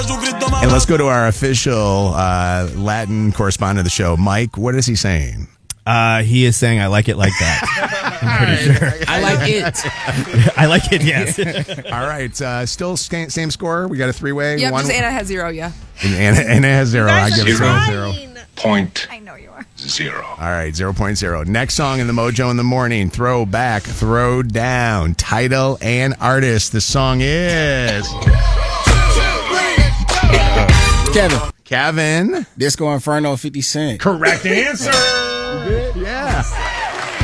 And let's go to our official Latin correspondent of the show, Mike. What is he saying? He is saying, I like it like that. I'm pretty sure. I like it. I like it, yes. All right. Still same score. We got a three-way. Yep, just Anna has 0, yeah. Anna has 0. I give it 0. Point. I know you are. 0. All right, 0.0. Next song in the Mojo in the Morning. Throw back, throw down. Title and artist. The song is... Kevin. Kevin. Disco Inferno, 50 Cent. Correct answer.